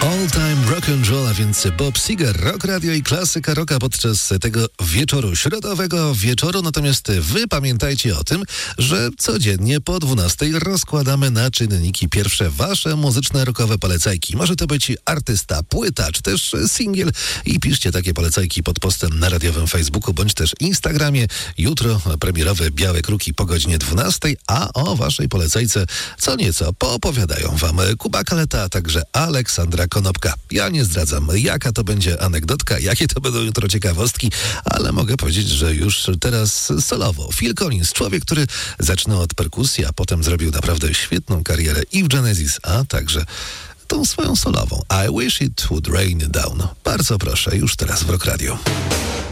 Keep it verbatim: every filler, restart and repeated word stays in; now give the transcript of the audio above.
All Time Rock and Roll, a więc Bob Seger, Rock Radio i klasyka rocka podczas tego wieczoru, środowego wieczoru. Natomiast wy pamiętajcie o tym, że codziennie po dwunastej rozkładamy na czynniki pierwsze wasze muzyczne rockowe polecajki. Może to być artysta, płyta, czy też singiel i piszcie takie polecajki pod postem na radiowym Facebooku, bądź też Instagramie. Jutro premierowe Białe Kruki po godzinie dwunastej, a o waszej polecajce co nieco poopowiadają wam Kuba Kaleta, a także Aleksandra Konopka. Ja nie zdradzam, jaka to będzie anegdotka, jakie to będą jutro ciekawostki, ale mogę powiedzieć, że już teraz solowo. Phil Collins, człowiek, który zaczynał od perkusji, a potem zrobił naprawdę świetną karierę i w Genesis, a także tą swoją solową. I wish it would rain down. Bardzo proszę, już teraz w Rock Radio.